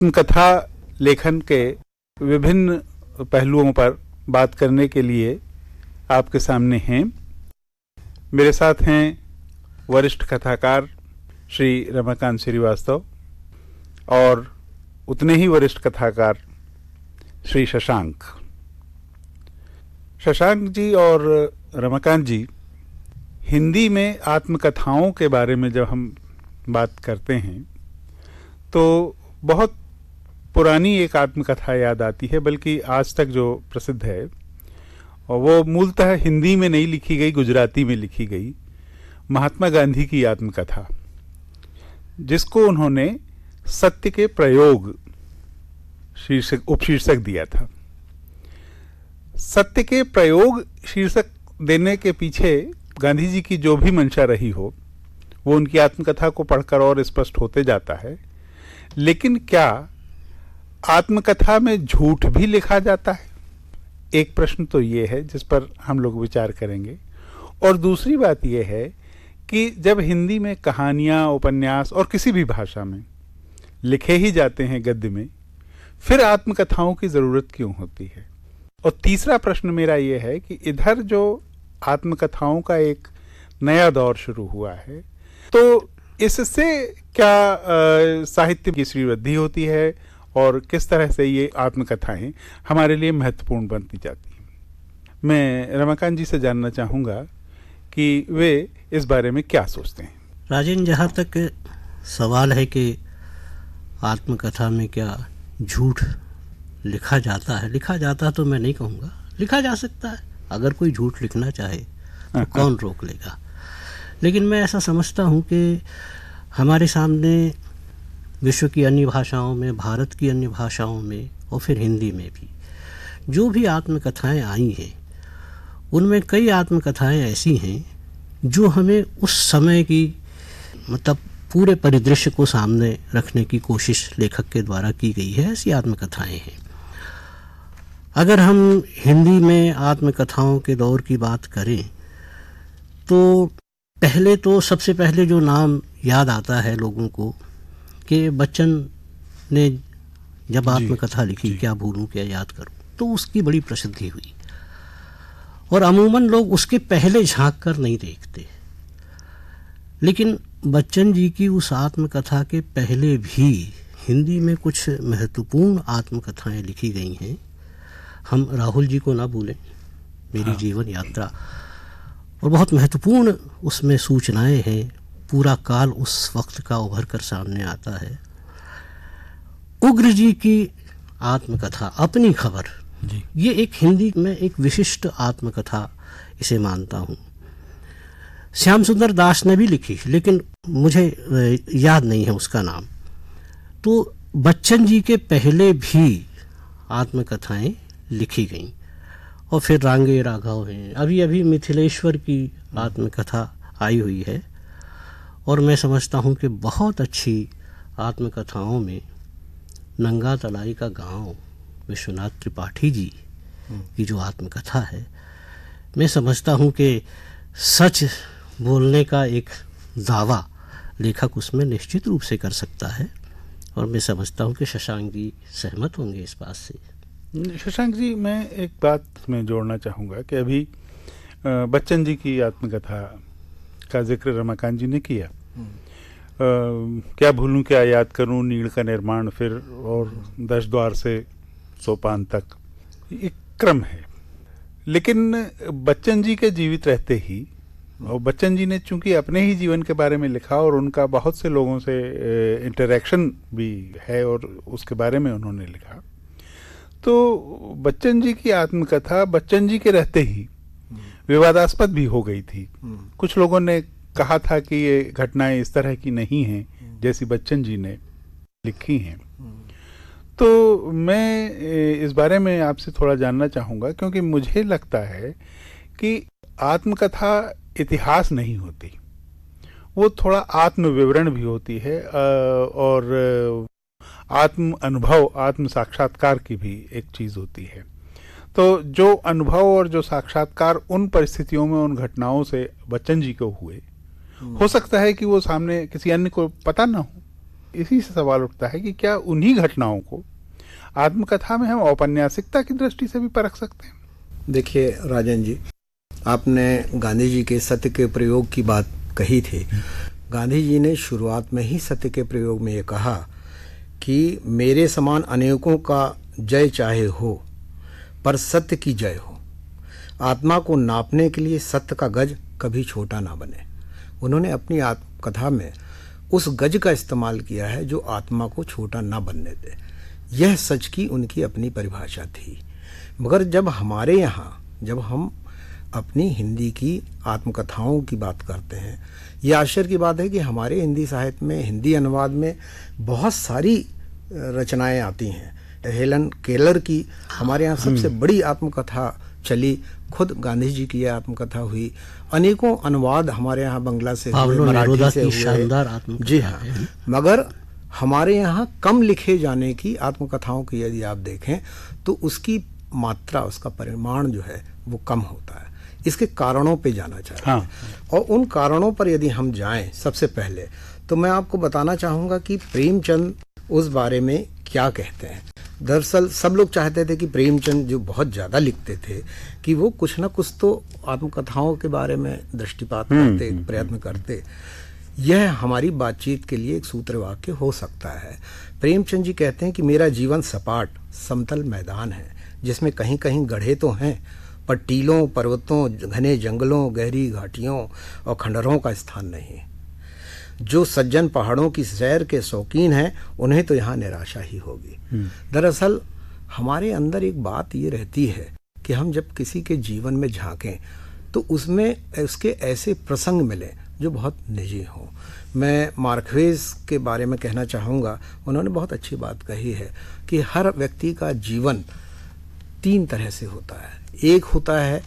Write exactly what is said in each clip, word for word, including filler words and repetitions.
कथा लेखन के विभिन्न पहलुओं पर बात करने के लिए आपके सामने हैं। मेरे साथ हैं वरिष्ठ कथाकार श्री रमाकांत श्रीवास्तव और उतने ही वरिष्ठ कथाकार श्री शशांक। शशांक जी और रमाकांत जी, हिंदी में आत्मकथाओं के बारे में जब हम बात करते हैं तो बहुत पुरानी एक आत्मकथा याद आती है, बल्कि आज तक जो प्रसिद्ध है और वो मूलतः हिंदी में नहीं लिखी गई, गुजराती में लिखी गई महात्मा गांधी की आत्मकथा, जिसको उन्होंने सत्य के प्रयोग शीर्षक उपशीर्षक दिया था। सत्य के प्रयोग शीर्षक देने के पीछे गांधी जी की जो भी मंशा रही हो वो उनकी आत्मकथा को पढ़कर और स्पष्ट होते जाता है। लेकिन क्या आत्मकथा में झूठ भी लिखा जाता है? एक प्रश्न तो ये है जिस पर हम लोग विचार करेंगे। और दूसरी बात यह है कि जब हिंदी में कहानियां, उपन्यास और किसी भी भाषा में लिखे ही जाते हैं गद्य में, फिर आत्मकथाओं की जरूरत क्यों होती है? और तीसरा प्रश्न मेरा यह है कि इधर जो आत्मकथाओं का एक नया दौर शुरू हुआ है, तो इससे क्या साहित्य की श्रीवृद्धि होती है और किस तरह से ये आत्मकथाएं हमारे लिए महत्वपूर्ण बनती जाती हैं? मैं रमाकांत जी से जानना चाहूँगा कि वे इस बारे में क्या सोचते हैं। राजेंद्र, जहाँ तक सवाल है कि आत्मकथा में क्या झूठ लिखा जाता है, लिखा जाता तो मैं नहीं कहूँगा, लिखा जा सकता है। अगर कोई झूठ लिखना चाहे तो कौन रोक लेगा। लेकिन मैं ऐसा समझता हूँ कि हमारे सामने विश्व की अन्य भाषाओं में, भारत की अन्य भाषाओं में और फिर हिंदी में भी जो भी आत्मकथाएं आई हैं, उनमें कई आत्मकथाएं ऐसी हैं जो हमें उस समय की मतलब पूरे परिदृश्य को सामने रखने की कोशिश लेखक के द्वारा की गई है। ऐसी आत्मकथाएं हैं। अगर हम हिंदी में आत्मकथाओं के दौर की बात करें तो पहले तो सबसे पहले जो नाम याद आता है लोगों को कि बच्चन ने जब आत्मकथा लिखी, क्या भूलूं क्या याद करूं, तो उसकी बड़ी प्रसिद्धि हुई। और अमूमन लोग उसके पहले झांक कर नहीं देखते, लेकिन बच्चन जी की उस आत्मकथा के पहले भी हिंदी में कुछ महत्वपूर्ण आत्मकथाएं लिखी गई हैं। हम राहुल जी को ना भूलें, मेरी हाँ। जीवन यात्रा, और बहुत महत्वपूर्ण उसमें सूचनाएं हैं। पूरा काल उस वक्त का उभर कर सामने आता है। उग्र जी की आत्मकथा अपनी खबर जी, ये एक हिंदी में एक विशिष्ट आत्मकथा इसे मानता हूँ। श्याम सुंदर दास ने भी लिखी, लेकिन मुझे याद नहीं है उसका नाम। तो बच्चन जी के पहले भी आत्मकथाएं लिखी गईं। और फिर रांगे राघव हैं। अभी अभी मिथिलेश्वर की आत्मकथा आई हुई है और मैं समझता हूँ कि बहुत अच्छी आत्मकथाओं में नंगा तलाई का गांव, विश्वनाथ त्रिपाठी जी की जो आत्मकथा है, मैं समझता हूँ कि सच बोलने का एक दावा लेखक उसमें निश्चित रूप से कर सकता है। और मैं समझता हूँ कि शशांक जी सहमत होंगे इस बात से। शशांक जी, मैं एक बात में जोड़ना चाहूँगा कि अभी बच्चन जी की आत्मकथा का जिक्र रमाकांत जी ने किया। आ, क्या भूलूं क्या याद करूं, नीड़ का निर्माण, फिर और दस द्वार से सोपान तक, एक क्रम है। लेकिन बच्चन जी के जीवित रहते ही, और बच्चन जी ने चूंकि अपने ही जीवन के बारे में लिखा और उनका बहुत से लोगों से इंटरेक्शन भी है और उसके बारे में उन्होंने लिखा, तो बच्चन जी की आत्मकथा बच्चन जी के रहते ही विवादास्पद भी हो गई थी। कुछ लोगों ने कहा था कि ये घटनाएं इस तरह की नहीं हैं जैसी बच्चन जी ने लिखी हैं। तो मैं इस बारे में आपसे थोड़ा जानना चाहूँगा, क्योंकि मुझे लगता है कि आत्मकथा इतिहास नहीं होती, वो थोड़ा आत्मविवरण भी होती है और आत्म अनुभव, आत्म साक्षात्कार की भी एक चीज होती है। तो जो अनुभव और जो साक्षात्कार उन परिस्थितियों में, उन घटनाओं से बच्चन जी को हुए, हो सकता है कि वो सामने किसी अन्य को पता ना हो, इसी से सवाल उठता है कि क्या उन्हीं घटनाओं को आत्मकथा में हम औपन्यासिकता की दृष्टि से भी परख सकते हैं? देखिए राजन जी, आपने गांधी जी के सत्य के प्रयोग की बात कही थी। गांधी जी ने शुरुआत में ही सत्य के प्रयोग में ये कहा कि मेरे समान अनेकों का जय चाहे हो, पर सत्य की जय हो। आत्मा को नापने के लिए सत्य का गज कभी छोटा ना बने। उन्होंने अपनी आत्मकथा में उस गज का इस्तेमाल किया है जो आत्मा को छोटा ना बनने दे। यह सच की उनकी अपनी परिभाषा थी। मगर जब हमारे यहाँ जब हम अपनी हिंदी की आत्मकथाओं की बात करते हैं, ये आश्चर्य की बात है कि हमारे हिंदी साहित्य में, हिंदी अनुवाद में बहुत सारी रचनाएं आती हैं। हेलन केलर की हमारे यहाँ सबसे बड़ी आत्मकथा चली, खुद गांधी जी की यह आत्मकथा हुई। अनेकों अनुवाद हमारे यहाँ बंगला से हुए, मराठी से हुए, शानदार आत्मकथा। जी हाँ, मगर हमारे यहाँ कम लिखे जाने की आत्मकथाओं की यदि आप देखें तो उसकी मात्रा, उसका परिमाण जो है वो कम होता है। इसके कारणों पे जाना चाहिए। हाँ। और उन कारणों पर यदि हम जाएं, सबसे पहले तो मैं आपको बताना चाहूँगा कि प्रेमचंद उस बारे में क्या कहते हैं। दरअसल सब लोग चाहते थे कि प्रेमचंद जो बहुत ज़्यादा लिखते थे कि वो कुछ ना कुछ तो आत्मकथाओं के बारे में दृष्टिपात करते, प्रयत्न करते। यह हमारी बातचीत के लिए एक सूत्र वाक्य हो सकता है। प्रेमचंद जी कहते हैं कि मेरा जीवन सपाट समतल मैदान है जिसमें कहीं कहीं गड्ढे तो हैं, पर टीलों, पर्वतों, घने जंगलों, गहरी घाटियों और खंडरों का स्थान नहीं। जो सज्जन पहाड़ों की सैर के शौकीन हैं उन्हें तो यहाँ निराशा ही होगी। दरअसल हमारे अंदर एक बात ये रहती है कि हम जब किसी के जीवन में झांकें तो उसमें उसके ऐसे प्रसंग मिले जो बहुत निजी हों। मैं मार्क्वेज के बारे में कहना चाहूँगा, उन्होंने बहुत अच्छी बात कही है कि हर व्यक्ति का जीवन तीन तरह से होता है। एक होता है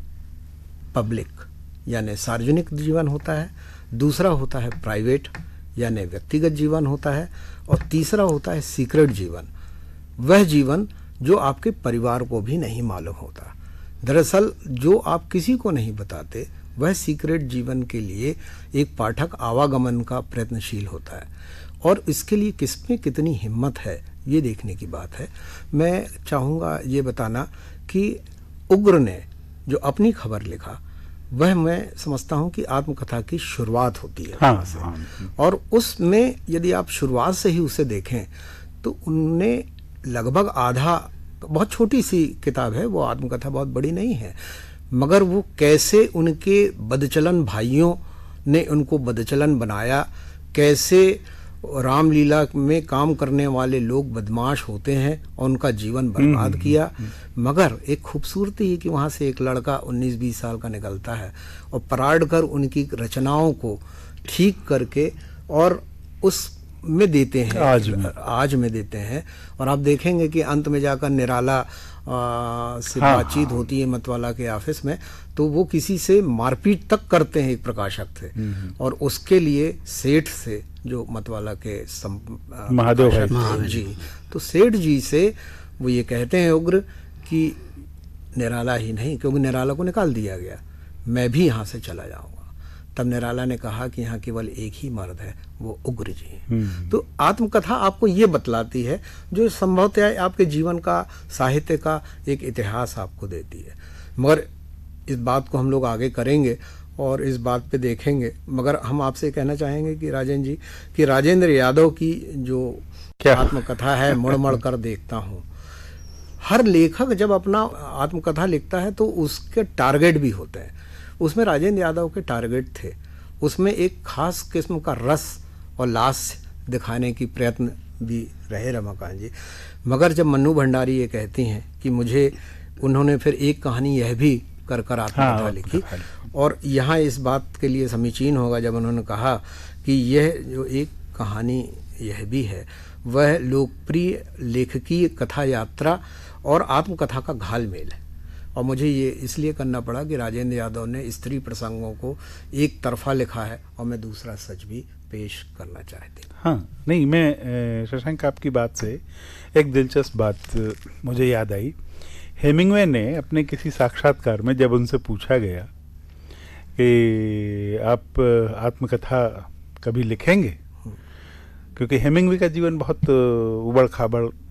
पब्लिक यानी सार्वजनिक जीवन होता है, दूसरा होता है प्राइवेट यानी व्यक्तिगत जीवन होता है, और तीसरा होता है सीक्रेट जीवन, वह जीवन जो आपके परिवार को भी नहीं मालूम होता। दरअसल जो आप किसी को नहीं बताते वह सीक्रेट जीवन के लिए एक पाठक आवागमन का प्रयत्नशील होता है, और इसके लिए किसमें कितनी हिम्मत है ये देखने की बात है। मैं चाहूँगा ये बताना कि उग्र ने जो अपनी खबर लिखा वह मैं समझता हूँ कि आत्मकथा की शुरुआत होती है। हाँ, से। हाँ, और उसमें यदि आप शुरुआत से ही उसे देखें तो उनने लगभग आधा, बहुत छोटी सी किताब है वो, आत्मकथा बहुत बड़ी नहीं है, मगर वो कैसे उनके बदचलन भाइयों ने उनको बदचलन बनाया, कैसे रामलीला में काम करने वाले लोग बदमाश होते हैं और उनका जीवन बर्बाद किया। मगर एक खूबसूरती है कि वहाँ से एक लड़का उन्नीस बीस साल का निकलता है और पराड़कर उनकी रचनाओं को ठीक करके और उस में देते हैं, आज में आज में देते हैं। और आप देखेंगे कि अंत में जाकर निराला आ, से हाँ, बातचीत हाँ, होती है मतवाला के ऑफिस में, तो वो किसी से मारपीट तक करते हैं एक प्रकाशक से, और उसके लिए सेठ से जो मतवाला के महादेव जी, तो सेठ जी से वो ये कहते हैं उग्र कि निराला ही नहीं, क्योंकि निराला को निकाल दिया गया, मैं भी यहाँ से चला जाऊंगा। तब निराला ने कहा कि यहाँ केवल एक ही मर्द है, वो उग्र जी है। तो आत्मकथा आपको ये बतलाती है जो संभवतः आपके जीवन का, साहित्य का एक इतिहास आपको देती है। मगर इस बात को हम लोग आगे करेंगे और इस बात पे देखेंगे, मगर हम आपसे कहना चाहेंगे कि राजेंद्र जी कि राजेंद्र यादव की जो क्या आत्मकथा है मुड़ मुड़ कर देखता हूँ, हर लेखक जब अपना आत्मकथा लिखता है तो उसके टारगेट भी होते हैं। उसमें राजेंद्र यादव के टारगेट थे, उसमें एक खास किस्म का रस और लास्य दिखाने की प्रयत्न भी रहे रमाकांत जी। मगर जब मन्नू भंडारी ये कहती हैं कि मुझे, उन्होंने फिर एक कहानी यह भी कर कर आत्मकथा हाँ, लिखी, और यहाँ इस बात के लिए समीचीन होगा जब उन्होंने कहा कि यह जो एक कहानी यह भी है वह लोकप्रिय लेखकीय कथा यात्रा और आत्मकथा का घालमेल है। और मुझे ये इसलिए करना पड़ा कि राजेंद्र यादव ने स्त्री प्रसंगों को एक तरफा लिखा है और मैं दूसरा सच भी पेश करना चाहती हूँ। हाँ, नहीं, मैं शशांक आपकी बात से एक दिलचस्प बात मुझे याद आई। हेमिंगवे ने अपने किसी साक्षात्कार में जब उनसे पूछा गया कि आप आत्मकथा कभी लिखेंगे, क्योंकि हेमिंगवे का जीवन बहुत उबड़ खाबड़